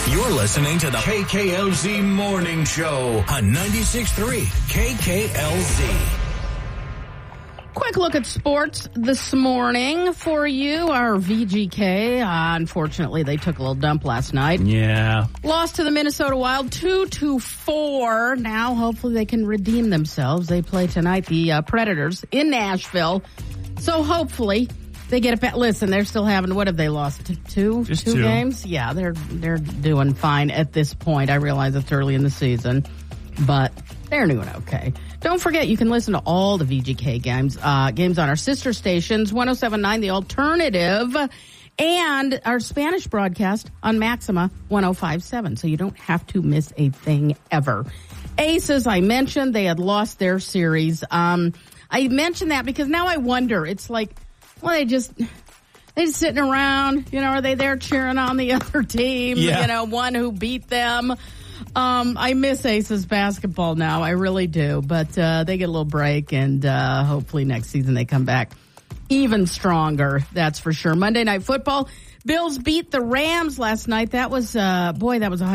You're listening to the KKLZ Morning Show on 96.3 KKLZ. Quick look at sports this morning for you. Our VGK, unfortunately, they took a little dump last night. Yeah. Lost to the Minnesota Wild 2-4. Now, hopefully, they can redeem themselves. They play tonight, the Predators, in Nashville. So, hopefully, they get it back. Listen, they're still having, what have they lost? Two games? Yeah, they're doing fine at this point. I realize it's early in the season, but they're doing okay. Don't forget, you can listen to all the VGK games on our sister stations, 107.9 The Alternative, and our Spanish broadcast on Maxima 105.7. So you don't have to miss a thing ever. Aces, I mentioned, they had lost their series. I mentioned that because now I wonder, it's like, well, they just sitting around, are they there cheering on the other team, one who beat them? I miss Aces basketball now. I really do. But they get a little break, and hopefully next season they come back even stronger. That's for sure. Monday Night Football. Bills beat the Rams last night. That was, that was a